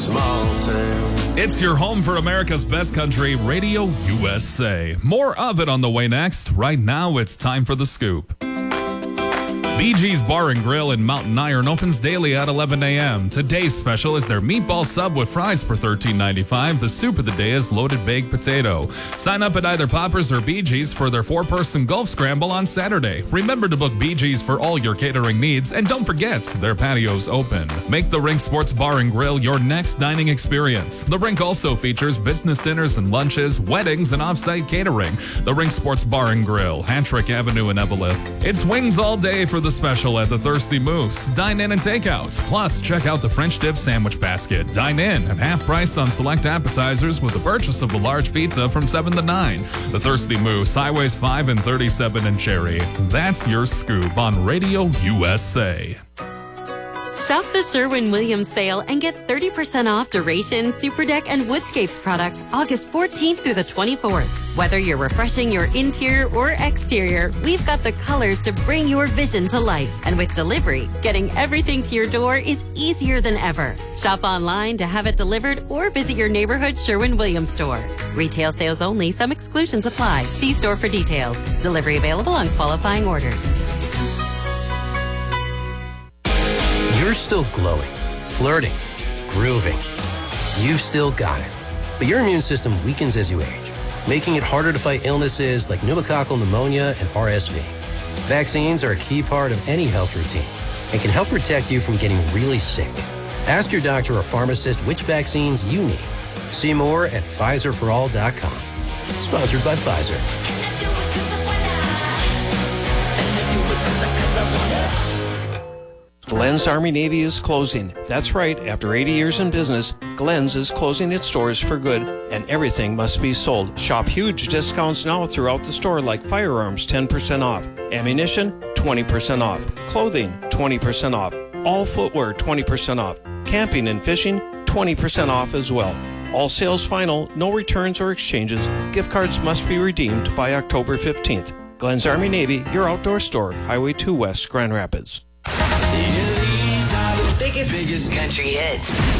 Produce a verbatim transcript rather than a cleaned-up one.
small town. It's your home for America's best country, Radio U S A. More of it on the way next. Right now, it's time for The Scoop. Bee Gees Bar and Grill in Mountain Iron opens daily at eleven a.m. Today's special is their meatball sub with fries for thirteen ninety-five. The soup of the day is loaded baked potato. Sign up at either Poppers or Bee Gees for their four-person golf scramble on Saturday. Remember to book Bee Gees for all your catering needs, and don't forget, their patio's open. Make the Rink Sports Bar and Grill your next dining experience. The Rink also features business dinners and lunches, weddings, and off-site catering. The Rink Sports Bar and Grill, Hattrick Avenue in Evelyn. It's wings all day for the special at the Thirsty Moose. Dine in and take out. Plus, check out the French dip sandwich basket. Dine in at half price on select appetizers with the purchase of a large pizza from seven to nine. The Thirsty Moose, Highways five and thirty-seven in Cherry. That's your scoop on Radio U S A. Shop the Sherwin-Williams sale and get thirty percent off Duration, Superdeck, and Woodscapes products August fourteenth through the twenty-fourth. Whether you're refreshing your interior or exterior, we've got the colors to bring your vision to life. And with delivery, getting everything to your door is easier than ever. Shop online to have it delivered or visit your neighborhood Sherwin-Williams store. Retail sales only. Some exclusions apply. See store for details. Delivery available on qualifying orders. You're still glowing, flirting, grooving. You've still got it. But your immune system weakens as you age, making it harder to fight illnesses like pneumococcal pneumonia and R S V. Vaccines are a key part of any health routine and can help protect you from getting really sick. Ask your doctor or pharmacist which vaccines you need. See more at Pfizer for all dot com. Sponsored by Pfizer. Glenn's Army Navy is closing. That's right, after eighty years in business, Glenn's is closing its doors for good, and everything must be sold. Shop huge discounts now throughout the store, like firearms ten percent off, ammunition twenty percent off, clothing twenty percent off, all footwear twenty percent off, camping and fishing twenty percent off as well. All sales final, no returns or exchanges. Gift cards must be redeemed by October fifteenth. Glenn's Army Navy, your outdoor store, Highway two West, Grand Rapids. Biggest, biggest country hits.